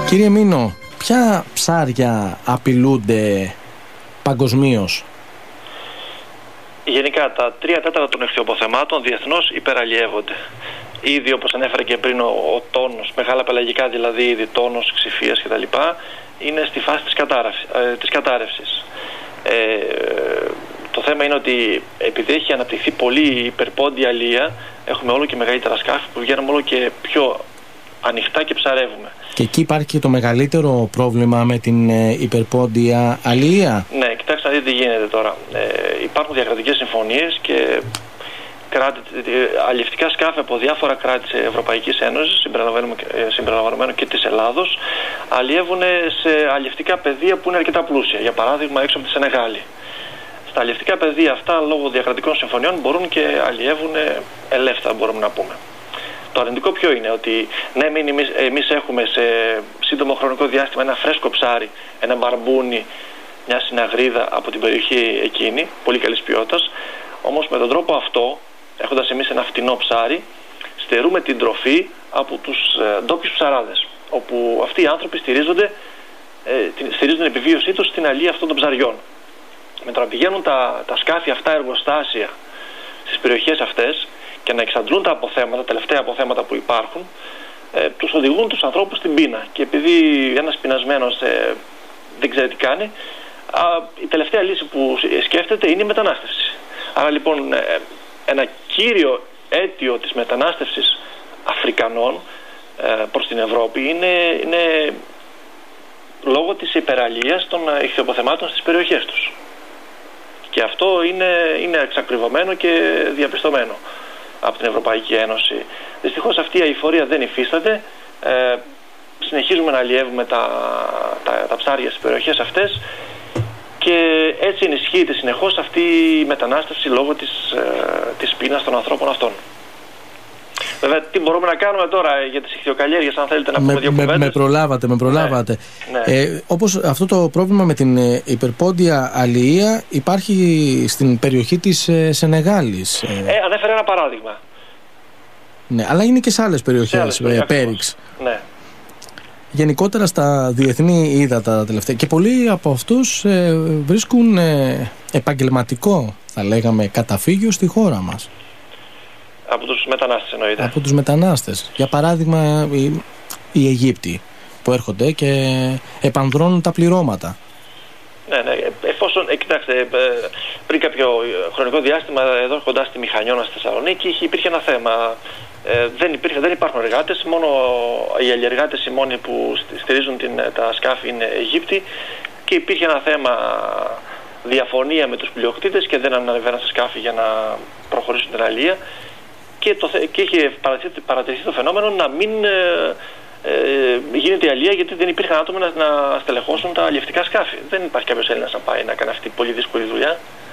Κύριε Μήνο, ποια ψάρια απειλούνται παγκοσμίως? Γενικά τα 3/4 των ηχθειοποθεμάτων διεθνώς υπεραλλιεύονται. Ήδη, όπως ανέφερα και πριν, ο τόνος, μεγάλα πελαγικά δηλαδή είδη, τόνος, ξηφίας κτλ. Είναι στη φάση της κατάρρευσης. Το θέμα είναι ότι επειδή έχει αναπτυχθεί πολύ υπερπόντια αλία, έχουμε όλο και μεγαλύτερα σκάφη που βγαίνουν όλο και πιο ανοιχτά και ψαρεύουμε. Και εκεί υπάρχει και το μεγαλύτερο πρόβλημα με την υπερπόντια αλία. Ναι, κοιτάξτε να δείτε τι γίνεται τώρα. Υπάρχουν διακρατικές συμφωνίες και αλλιευτικά σκάφη από διάφορα κράτη της Ευρωπαϊκής Ένωσης, συμπεριλαμβανομένου και της Ελλάδος, αλλιεύουν σε αλλιευτικά πεδία που είναι αρκετά πλούσια. Για παράδειγμα, έξω από τη Σενεγάλη. Στα αλλιευτικά πεδία αυτά, λόγω διακρατικών συμφωνιών, μπορούν και αλλιεύουν ελεύθερα, μπορούμε να πούμε. Το αρνητικό ποιο είναι? Ότι ναι, εμείς έχουμε σε σύντομο χρονικό διάστημα ένα φρέσκο ψάρι, ένα μπαρμπούνι, μια συναγρίδα από την περιοχή εκείνη, πολύ καλής ποιότητας. Όμως με τον τρόπο αυτό, έχοντας εμείς ένα φτηνό ψάρι, στερούμε την τροφή από τους ντόπιους ψαράδες, όπου αυτοί οι άνθρωποι στηρίζουν την επιβίωσή τους στην αλία αυτών των ψαριών. Με το να πηγαίνουν τα σκάφη αυτά, εργοστάσια στις περιοχές αυτές και να εξαντλούν τα τελευταία αποθέματα που υπάρχουν, τους οδηγούν τους ανθρώπους στην πείνα. Και επειδή ένας πεινασμένος δεν ξέρει τι κάνει, η τελευταία λύση που σκέφτεται είναι η μετανάστευση. Άρα λοιπόν ένα κύριο αίτιο της μετανάστευσης Αφρικανών προς την Ευρώπη είναι λόγω της υπεραλίας των ηχθειοποθεμάτων στις περιοχές τους. Και αυτό είναι εξακριβωμένο και διαπιστωμένο από την Ευρωπαϊκή Ένωση. Δυστυχώς αυτή η αειφορία δεν υφίσταται. Συνεχίζουμε να αλλιεύουμε τα ψάρια στις περιοχές αυτές και έτσι ενισχύεται συνεχώς αυτή η μετανάστευση λόγω της πείνας των ανθρώπων αυτών. Βέβαια, τι μπορούμε να κάνουμε τώρα για τις ηχθειοκαλλιέργειες, αν θέλετε να πούμε δύο κουβέντες. Με προλάβατε. Ναι. Όπως αυτό το πρόβλημα με την υπερπόντια αλληλεία υπάρχει στην περιοχή της Σενεγάλης. Ανέφερε ένα παράδειγμα. Ναι, αλλά είναι και σε άλλες περιοχές, Πέριξ. Ναι. Γενικότερα στα διεθνή ύδατα τελευταία. Και πολλοί από αυτούς βρίσκουν επαγγελματικό, θα λέγαμε, καταφύγιο στη χώρα μας. Από τους μετανάστες εννοείται. Από τους μετανάστες. Για παράδειγμα οι Αιγύπτιοι που έρχονται και επανδρώνουν τα πληρώματα. Ναι. Εφόσον, κοιτάξτε, πριν κάποιο χρονικό διάστημα, εδώ κοντά στη Μηχανιώνα στη Θεσσαλονίκη, υπήρχε ένα θέμα. Δεν υπάρχουν εργάτες, μόνο οι αλλιεργάτες οι μόνοι που στηρίζουν τα σκάφη είναι Αιγύπτιοι και υπήρχε ένα θέμα διαφωνία με τους πλειοκτήτες και δεν ανεβαίναν σε σκάφη για να προχωρήσουν την αλληλεία και είχε παρατηρηθεί το φαινόμενο να μην γίνεται η αλληλεία γιατί δεν υπήρχαν άτομα να στελεχώσουν τα αλλιευτικά σκάφη. Δεν υπάρχει κάποιος Έλληνας να πάει να κάνει αυτή τη πολύ δύσκολη δουλειά.